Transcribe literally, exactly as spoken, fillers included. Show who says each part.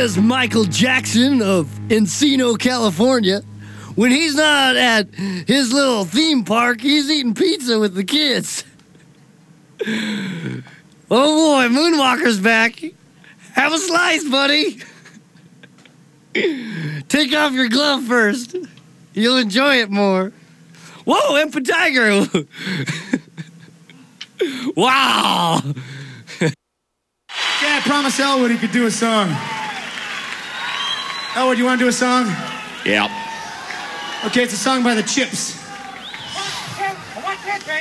Speaker 1: says Michael Jackson of Encino, California. When he's not at his little theme park, he's eating pizza with the kids. Oh boy, Moonwalker's back. Have a slice, buddy. Take off your glove first. You'll enjoy it more. Whoa, Impa Tiger. Wow.
Speaker 2: Yeah, I promised Elwood he could do a song. Elwood, you want to do a song?
Speaker 3: Yep.
Speaker 2: Okay, it's a song by the Chips.